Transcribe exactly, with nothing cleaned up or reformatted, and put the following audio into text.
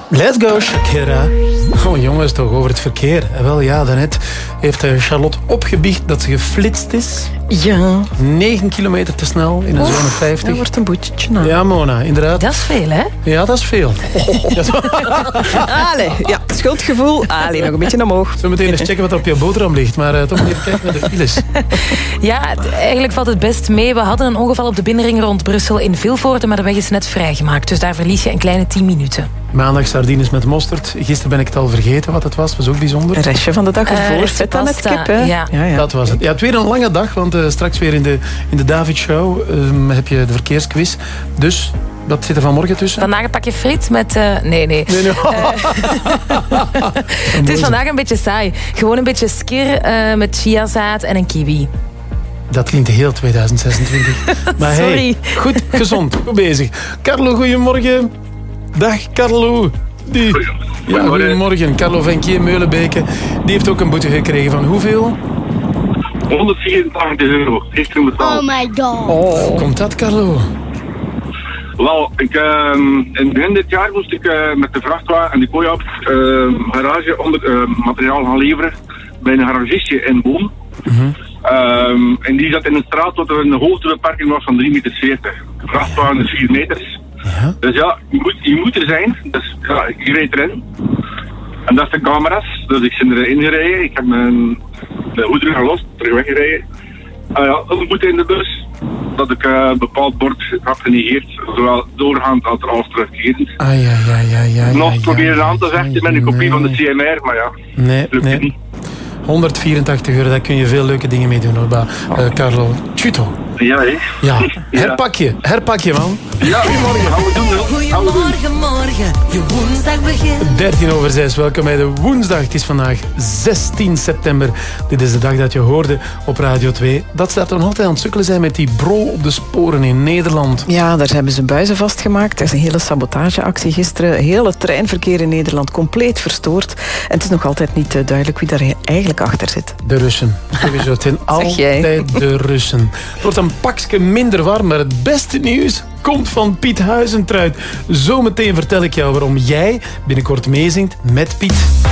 Let's go, Shakira. Oh jongens, toch over het verkeer. Wel ja, daarnet heeft Charlotte opgebiecht dat ze geflitst is. Ja. negen kilometer te snel in een Oef, zone vijftig. Dat wordt een boetje. Nou. Ja, Mona, inderdaad. Dat is veel, hè? Ja, dat is veel. Allee, ja, schuldgevoel. Allee, nog een beetje omhoog. Zo meteen eens checken wat er op je boterham ligt. Maar uh, toch even kijken naar de files. Ja, het- eigenlijk valt het best mee. We hadden een ongeval op de binnenring rond Brussel in Vilvoorde, maar de weg is net vrijgemaakt. Dus daar verlies je een kleine tien minuten. Maandag sardines met mosterd. Gisteren ben ik het al vergeten wat het was. Was ook bijzonder. Een restje van de dag Eh, ervoor. restje Vet aan het pasta, kip, hè? ja. Ja, ja. Dat was het. Ja, het weer een lange dag, want uh, straks weer in de, in de David Show um, heb je de verkeersquiz. Dus, wat zit er vanmorgen tussen? Vandaag een pakje friet met... eh, nee, nee. Nee, nee. Het is vandaag een beetje saai. Gewoon een beetje skir eh, met chiazaad en een kiwi. Dat klinkt heel tweeduizend zesentwintig. Maar hey, Sorry. goed, gezond, goed bezig. Carlo, goedemorgen. Dag, Carlo. Die... Ja, goedemorgen. Carlo Venkier, Meulenbeke. Die heeft ook een boete gekregen van hoeveel? honderdvierentachtig euro. Gisteren betaald. Oh my god. Hoe komt dat, Carlo? Wel, ik, ehm, in het begin dit jaar moest ik eh, met de vrachtwagen en de kooi op ehm, garage onder eh, materiaal gaan leveren bij een garagistje in Boom. Ehm, en die zat in een straat waar er een hoogtebeperking was van drie meter veertig. De vrachtwagen is vier meters. Ja. Dus ja, je moet, je moet er zijn. Dus ja, ik reed erin. En dat is de camera's. Dus ik ben erin gereden. Ik heb mijn de hoeder gelost, terug weggereden. Uh, ja, een boete in de bus. Dat ik uh, een bepaald bord heb genegeerd. Zowel doorgaand als als terugkerend. Ah, ja, ja, ja, ja. Nog ja, proberen ja, aan te ja, vechten met een kopie nee. van de C M R, maar ja, Nee, lukt nee. het niet. honderdvierentachtig euro, daar kun je veel leuke dingen mee doen, hoor. Maar, uh, Carlo, Chuto. Ja, hè? Ja, herpak je, herpak je, man. Ja, goedemorgen. Gaan we doen, hè? Gaan we doen. Goedemorgen, morgen, je woensdag begint. dertien over zes, welkom bij de woensdag. Het is vandaag zestien september. Dit is de dag dat je hoorde op Radio twee. Dat staat er nog altijd aan het sukkelen zijn met die bro op de sporen in Nederland. Ja, daar hebben ze buizen vastgemaakt. Er is een hele sabotageactie gisteren. Heel het treinverkeer in Nederland compleet verstoord. En het is nog altijd niet eh, duidelijk wie daar eigenlijk achter zit. De Russen. Sowieso, het zijn Zeg jij. altijd de Russen. Het wordt een pakje minder warm, maar het beste nieuws komt van Piet Huizentruid. Zometeen vertel ik jou waarom jij binnenkort meezingt met Piet.